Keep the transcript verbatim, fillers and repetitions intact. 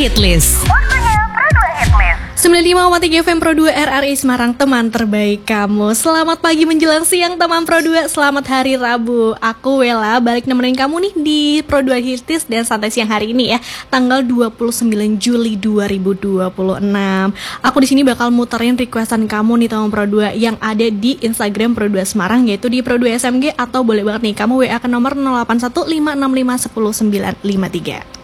Hitlist. Waktunya Pro dua Hitlist. sembilan puluh lima koma tiga F M Pro dua R R I Semarang, teman terbaik kamu. Selamat pagi menjelang siang teman Pro dua, selamat hari Rabu. Aku Wela balik nemenin kamu nih di Pro dua Hitlist dan santai siang hari ini ya, tanggal dua puluh sembilan Juli dua ribu dua puluh enam. Aku di sini bakal muterin requestan kamu nih teman Pro dua yang ada di Instagram Pro dua Semarang, yaitu di Pro dua S M G, atau boleh banget nih kamu W A ke nomor nol delapan satu lima enam lima satu nol sembilan lima tiga.